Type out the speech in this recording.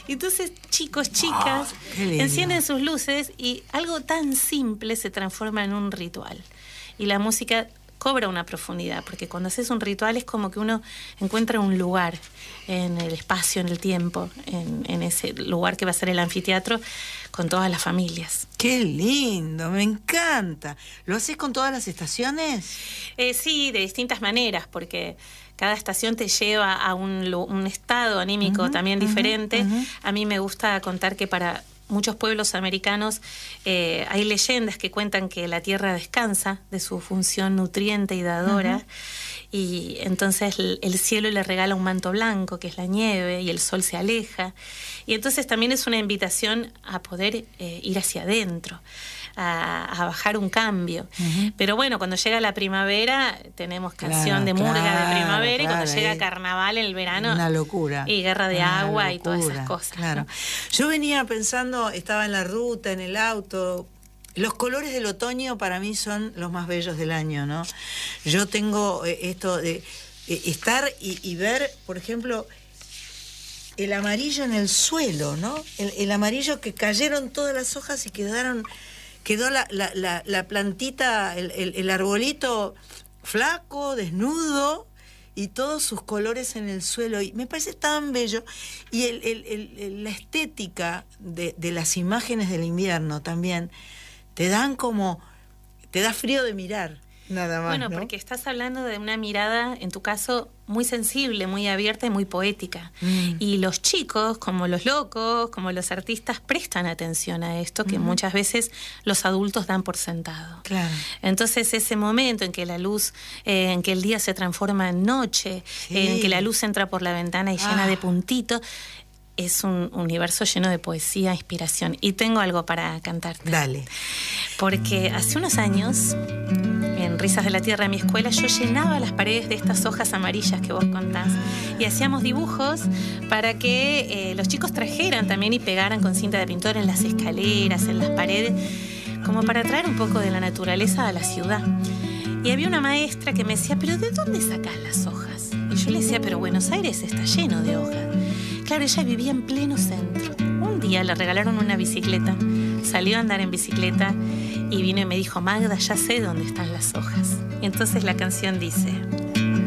Entonces, chicos, chicas, encienden sus luces y algo tan simple se transforma en un ritual. Y la música cobra una profundidad, porque cuando haces un ritual es como que uno encuentra un lugar en el espacio, en el tiempo, en ese lugar que va a ser el anfiteatro, con todas las familias. ¡Qué lindo! Me encanta. ¿Lo haces con todas las estaciones? Sí, de distintas maneras, porque cada estación te lleva a un estado anímico también diferente. A mí me gusta contar que para muchos pueblos americanos hay leyendas que cuentan que la tierra descansa de su función nutriente y dadora, y entonces el cielo le regala un manto blanco, que es la nieve, y el sol se aleja. Y entonces también es una invitación a poder ir hacia adentro, a bajar un cambio. Pero bueno, cuando llega la primavera tenemos canción de murga de primavera, y cuando llega carnaval en el verano, una locura. Y guerra de agua y todas esas cosas. Claro. ¿No? Yo venía pensando, estaba en la ruta, en el auto. Los colores del otoño para mí son los más bellos del año, ¿no? Yo tengo esto de estar y ver, por ejemplo, el amarillo en el suelo, ¿no? El amarillo que cayeron todas las hojas y quedó la plantita, el arbolito flaco, desnudo, y todos sus colores en el suelo. Y me parece tan bello. Y la estética de las imágenes del invierno también te da frío de mirar, nada más. Bueno, ¿no? porque estás hablando de una mirada, en tu caso, muy sensible, muy abierta y muy poética. Y los chicos, como los locos, como los artistas, prestan atención a esto que muchas veces los adultos dan por sentado. Claro. Entonces, ese momento en que la luz, en que el día se transforma en noche, en que la luz entra por la ventana y llena de puntitos, es un universo lleno de poesía, inspiración. Y tengo algo para cantarte. Dale. Porque hace unos años, en Risas de la Tierra, en mi escuela, yo llenaba las paredes de estas hojas amarillas que vos contás. Y hacíamos dibujos para que los chicos trajeran también y pegaran con cinta de pintor en las escaleras, en las paredes, como para traer un poco de la naturaleza a la ciudad. Y había una maestra que me decía, ¿pero de dónde sacás las hojas? Y yo le decía, pero Buenos Aires está lleno de hojas. Claro, ella vivía en pleno centro. Un día le regalaron una bicicleta, salió a andar en bicicleta y vino y me dijo, Magda, ya sé dónde están las hojas. Y entonces la canción dice: